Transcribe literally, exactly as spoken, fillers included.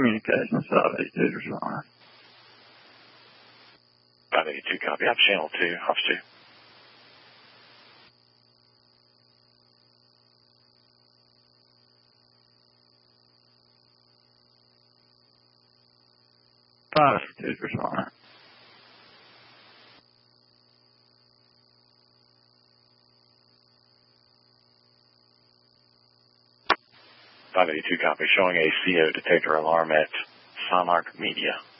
Communications five eighty-two to respond. five eighty-two, copy. I'm channel two, Ops two. five eighty-two to respond. five eighty-two, copy. Showing a C O detector alarm at Sonark Media.